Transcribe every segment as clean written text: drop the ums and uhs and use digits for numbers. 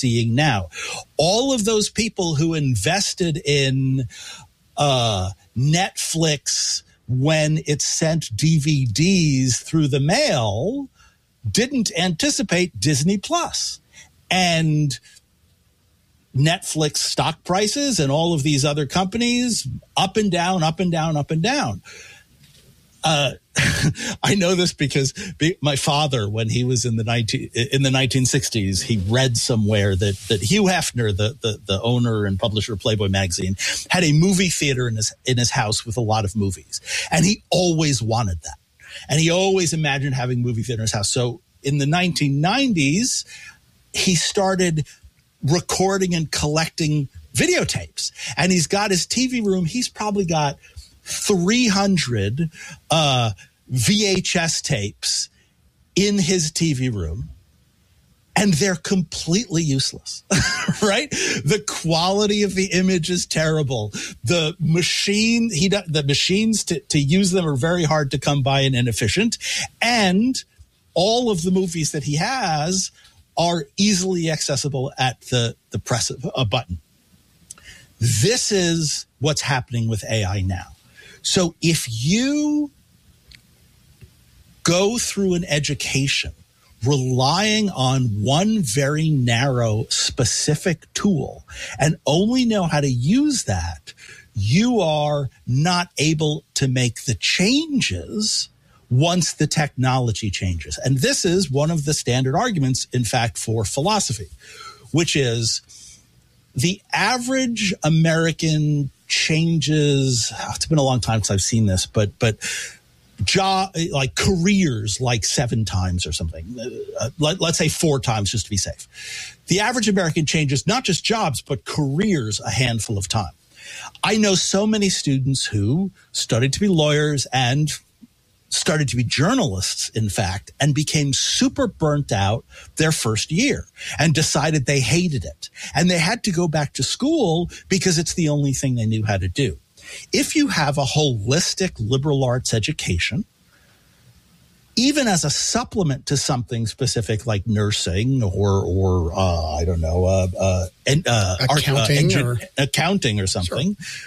seeing now. All of those people who invested in Netflix when it sent DVDs through the mail didn't anticipate Disney Plus. And Netflix stock prices and all of these other companies up and down, up and down, up and down. I know this because my father, when he was in the 1960s, he read somewhere that Hugh Hefner, the owner and publisher of Playboy magazine, had a movie theater in his house with a lot of movies, and he always wanted that, and he always imagined having a movie theater in his house. So in the 1990s, he started recording and collecting videotapes, and he's got his TV room. He's probably got 300 VHS tapes in his TV room, and they're completely useless, right? The quality of the image is terrible. The machines to use them are very hard to come by and inefficient, and all of the movies that he has are easily accessible at the press of a button. This is what's happening with AI now. So if you go through an education relying on one very narrow, specific tool and only know how to use that, you are not able to make the changes once the technology changes. And this is one of the standard arguments, in fact, for philosophy, which is the average American changes. It's been a long time since I've seen this, but job, like careers, like 7 times or something. Let's say 4 times just to be safe. The average American changes not just jobs, but careers a handful of times. I know so many students who studied to be lawyers and started to be journalists, in fact, and became super burnt out their first year and decided they hated it. And they had to go back to school because it's the only thing they knew how to do. If you have a holistic liberal arts education, even as a supplement to something specific like nursing or I don't know, accounting or something, sure.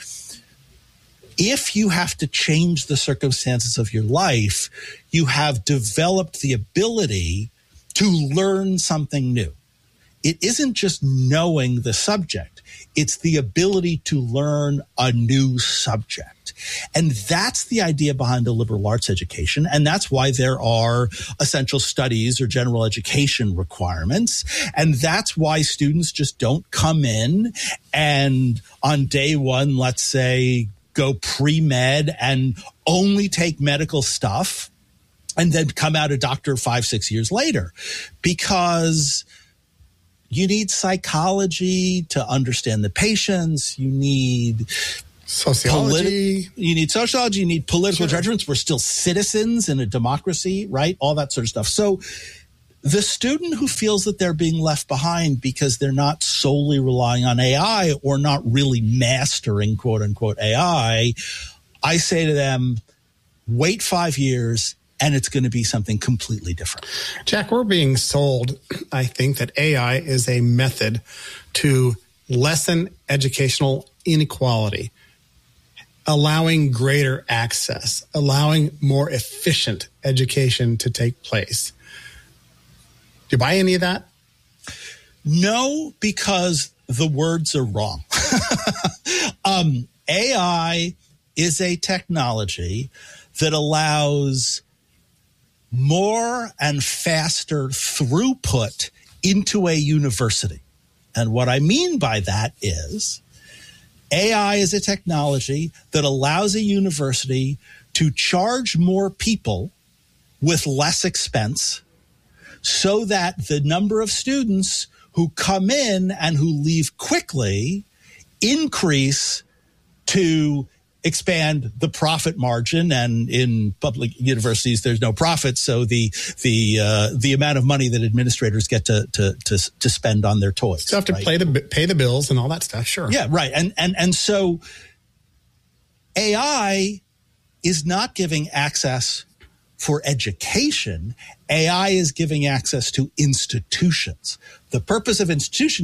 If you have to change the circumstances of your life, you have developed the ability to learn something new. It isn't just knowing the subject. It's the ability to learn a new subject. And that's the idea behind a liberal arts education. And that's why there are essential studies or general education requirements. And that's why students just don't come in and on day one, let's say, go pre-med and only take medical stuff and then come out a doctor 5-6 years later, because you need psychology to understand the patients. You need sociology. You need sociology. You need political judgments. We're still citizens in a democracy, right? All that sort of stuff. So the student who feels that they're being left behind because they're not solely relying on AI or not really mastering, quote unquote, AI, I say to them, wait 5 years and it's going to be something completely different. Jack, we're being sold, I think, that AI is a method to lessen educational inequality, allowing greater access, allowing more efficient education to take place. Do you buy any of that? No, because the words are wrong. AI is a technology that allows more and faster throughput into a university. And what I mean by that is AI is a technology that allows a university to charge more people with less expense, so that the number of students who come in and who leave quickly increase to expand the profit margin. And in public universities, there's no profit, so the amount of money that administrators get to spend on their toys. So have to pay the bills and all that stuff. Sure. Yeah, right. And so AI is not giving access for education. AI is giving access to institutions. The purpose of institutions